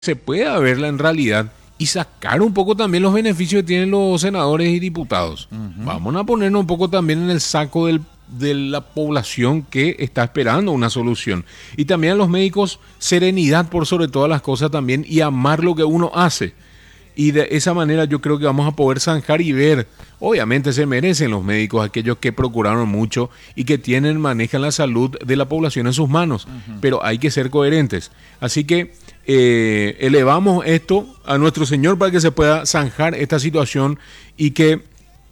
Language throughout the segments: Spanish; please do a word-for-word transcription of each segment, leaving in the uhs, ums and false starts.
se pueda verla en realidad y sacar un poco también los beneficios que tienen los senadores y diputados. Uh-huh. Vamos a ponernos un poco también en el saco del, de la población que está esperando una solución. Y también a los médicos, serenidad por sobre todas las cosas también y amar lo que uno hace. Y de esa manera yo creo que vamos a poder zanjar y ver. Obviamente se merecen los médicos, aquellos que procuraron mucho y que tienen, manejan la salud de la población en sus manos. Uh-huh. Pero hay que ser coherentes. Así que eh, elevamos esto a nuestro Señor para que se pueda zanjar esta situación y que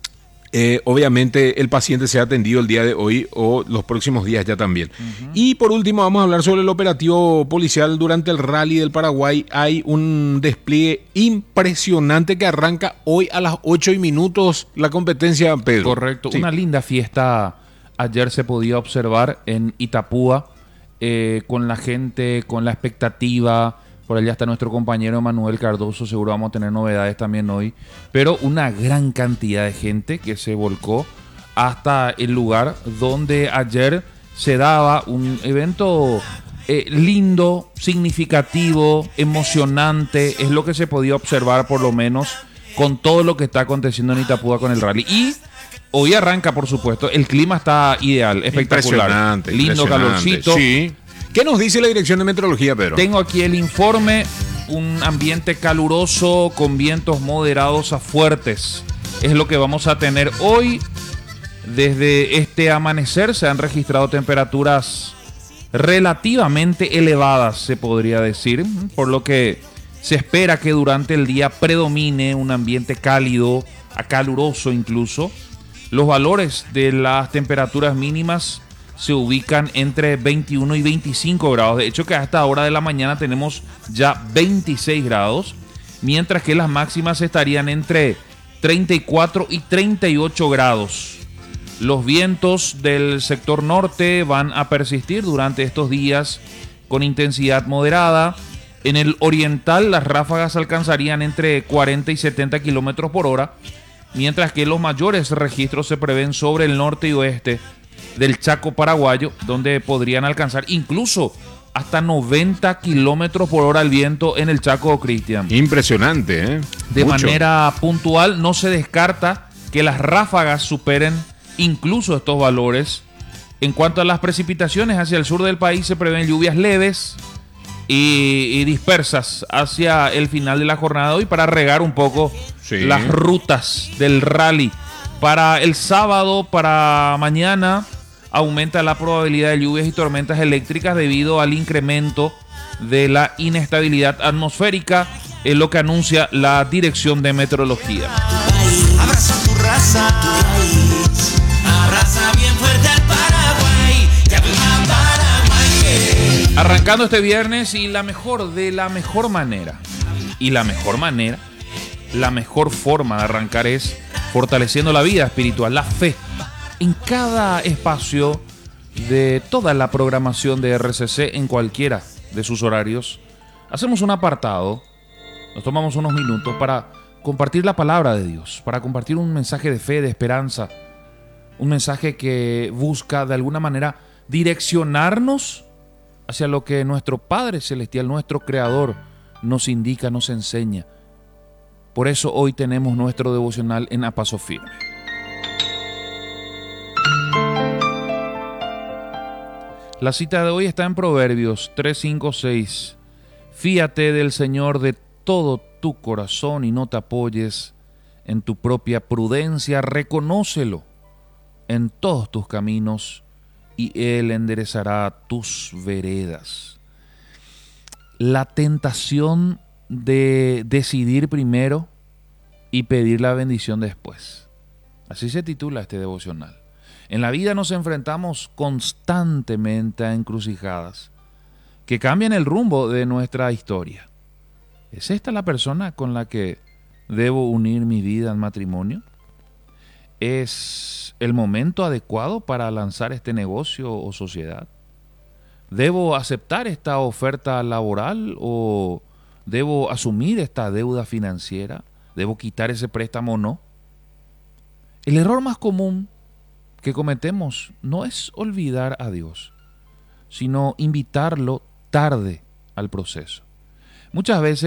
Eh, obviamente el paciente sea atendido el día de hoy o los próximos días ya también. Uh-huh. Y por último vamos a hablar sobre el operativo policial durante el Rally del Paraguay. Hay un despliegue impresionante que arranca hoy a las ocho y minutos la competencia, Pedro. Correcto, sí. Una linda fiesta ayer se podía observar en Itapúa, eh, con la gente, con la expectativa. Por allá está nuestro compañero Manuel Cardoso, seguro vamos a tener novedades también hoy. Pero una gran cantidad de gente que se volcó hasta el lugar donde ayer se daba un evento eh, lindo, significativo, emocionante. Es lo que se podía observar por lo menos con todo lo que está aconteciendo en Itapúa con el rally. Y hoy arranca, por supuesto, el clima está ideal, espectacular. Impresionante, lindo impresionante. calorcito. Sí. ¿Qué nos dice la Dirección de Meteorología, Pedro? Tengo aquí el informe, un ambiente caluroso con vientos moderados a fuertes. Es lo que vamos a tener hoy. Desde este amanecer se han registrado temperaturas relativamente elevadas, se podría decir, por lo que se espera que durante el día predomine un ambiente cálido, caluroso incluso. Los valores de las temperaturas mínimas se ubican entre veintiuno y veinticinco grados. De hecho, que a esta hora de la mañana tenemos ya veintiséis grados, mientras que las máximas estarían entre treinta y cuatro y treinta y ocho grados. Los vientos del sector norte van a persistir durante estos días con intensidad moderada. En el oriental, las ráfagas alcanzarían entre cuarenta y setenta kilómetros por hora, mientras que los mayores registros se prevén sobre el norte y oeste del Chaco paraguayo, donde podrían alcanzar incluso hasta noventa kilómetros por hora el viento en el Chaco, Cristian. Impresionante, ¿eh? De Mucho. manera puntual, no se descarta que las ráfagas superen incluso estos valores. En cuanto a las precipitaciones, hacia el sur del país se prevén lluvias leves y, y dispersas hacia el final de la jornada de hoy para regar un poco sí. las rutas del rally. Para el sábado, para mañana, aumenta la probabilidad de lluvias y tormentas eléctricas debido al incremento de la inestabilidad atmosférica, es lo que anuncia la Dirección de Meteorología. Abraza tu raza, abraza bien fuerte al Paraguay, que viva Paraguay. Arrancando este viernes y la mejor, de la mejor manera, y la mejor manera, la mejor forma de arrancar es fortaleciendo la vida espiritual, la fe. En cada espacio de toda la programación de R C C, en cualquiera de sus horarios, hacemos un apartado, nos tomamos unos minutos para compartir la palabra de Dios, para compartir un mensaje de fe, de esperanza, un mensaje que busca de alguna manera direccionarnos hacia lo que nuestro Padre Celestial, nuestro Creador, nos indica, nos enseña. Por eso hoy tenemos nuestro devocional en A Paso Firme. La cita de hoy está en Proverbios tres, cinco, seis. Fíate del Señor de todo tu corazón y no te apoyes en tu propia prudencia. Reconócelo en todos tus caminos y Él enderezará tus veredas. La tentación de decidir primero y pedir la bendición después. Así se titula este devocional. En la vida nos enfrentamos constantemente a encrucijadas que cambian el rumbo de nuestra historia. ¿Es esta la persona con la que debo unir mi vida en matrimonio? ¿Es el momento adecuado para lanzar este negocio o sociedad? ¿Debo aceptar esta oferta laboral o debo asumir esta deuda financiera? ¿Debo quitar ese préstamo o no? El error más común que cometemos no es olvidar a Dios, sino invitarlo tarde al proceso. muchas veces